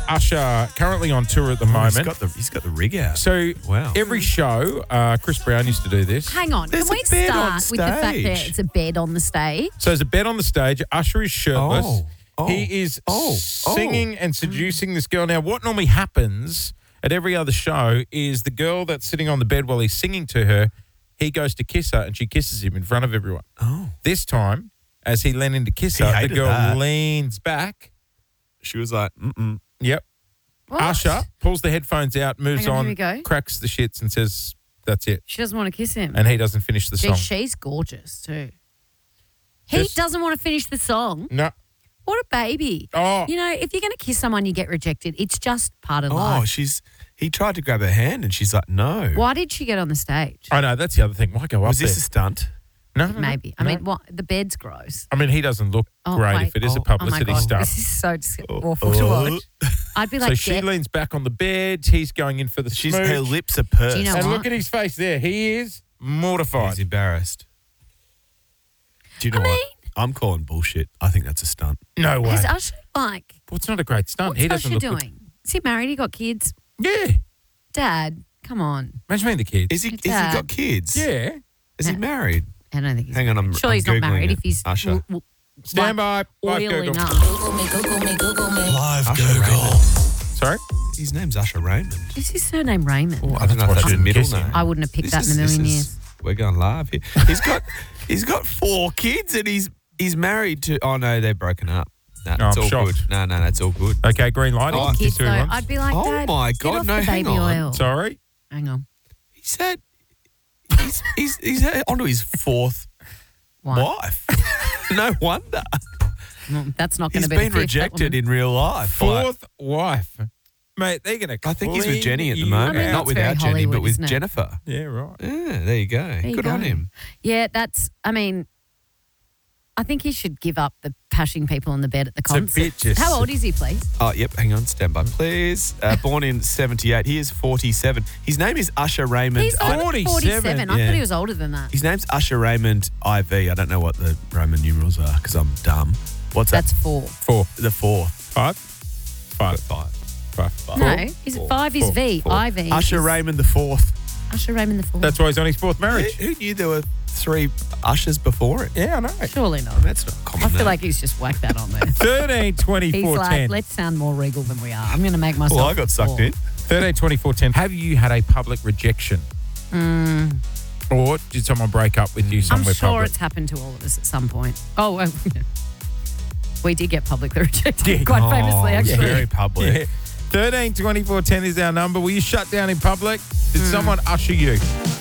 Usher currently on tour at the moment. He's got the rig out. So Wow. every show, Chris Brown used to do this. Hang on. There's Can we a bed on start with the fact that stage. it's a bed on the stage? So there's a bed on the stage. Usher is shirtless. He is oh. singing and seducing this girl. Now, what normally happens at every other show is the girl that's sitting on the bed while he's singing to her, he goes to kiss her and she kisses him in front of everyone. Oh. This time, as he leaned in to kiss He her, the hated girl that. leans back. She was like, mm-mm. Yep. What? Usher pulls the headphones out, moves Hang on, on, here we go. cracks the shits and says, that's it. She doesn't want to kiss him. And he doesn't finish the song. She's gorgeous too. He Just- doesn't want to finish the song. No. What a baby. Oh. You know, if you're going to kiss someone, you get rejected. It's just part of Oh, life. he tried to grab her hand and she's like, no. Why did she get on the stage? I know, that's the other thing. Why go up Was there? this a stunt? No, Maybe. I mean, what? The bed's gross. I mean, he doesn't look great wait. if it is a Oh my publicity God. stunt. This is so awful to watch. I'd be like, So she leans back on the bed. He's going in for the She's smooch. her lips are pursed. Do you know And what? look at his face there. He is mortified. He's embarrassed. Do you know I what? mean- I'm calling bullshit. I think that's a stunt. No way. Is Usher like, Well, it's not a great stunt. what's He doesn't Usher look doing? Is he married? He got kids? Good. Yeah. Dad, come on. Imagine being the kids. Is he Dad. got kids? Yeah. Is he married? I don't think he's Hang on, married. I'm Surely he's not Googling married it. if he's Usher. Stand by. Live oiling Google. up. Live Usher Google. Raymond. Sorry? His name's Usher Raymond. Is his surname Raymond? I don't know if that's a middle kissing. name. I wouldn't have picked that in a million years. We're going live here. He's got 4 kids and he's married to. Oh no, they're broken up. No, No, it's I'm all shocked. good. No, that's all good. Okay, green light. Oh, He can Kids kiss who though, he wants. I'd be like, Oh Dad, my get God, off no, the hang baby on. oil. Sorry? Hang on. He said he's onto his 4th Why? wife. No wonder. Well, that's not going He's to be been the fifth, rejected that in real life. by- 4th wife. Mate, they're going to I think he's clean with Jenny at the you moment. I mean, out. Not that's with very our Jenny, Hollywood, but with isn't it? Jennifer. Yeah, right. Yeah, there you go. There you Good go. on him. Yeah, I mean, I think he should give up the pashing people on the bed at the a bit concert. just- How old is he, please? Oh, yep. Hang on. Stand by, please. Born in 78. He is 47. His name is Usher Raymond. He's only 47. 47, I yeah. thought he was older than that. His name's Usher Raymond IV. I don't know what the Roman numerals are because I'm dumb. What's that? That's 4. 4. The 4th. 5? 5. 5. No, is it 5 is V? Four. IV. Usher is Raymond the 4th. Usher Raymond the 4th. That's why he's on his 4th Who, marriage. who knew there were 3 Ushers before it? Yeah, I know. Surely not. That's not common. I feel name. like he's just whacked that on there. 13, 24, He's like, 10. let's sound more regal than we are. I'm going to make myself. Well, I got sucked in. 13, 24, 10. Have you had a public rejection? Or did someone break up with you I'm somewhere sure public? it's happened to all of us at some point. Oh, we did get publicly rejected Yeah. quite famously, Oh, actually. very public. Yeah. 13, 24, 10 is our number. Will you shut down in public? Did someone usher you?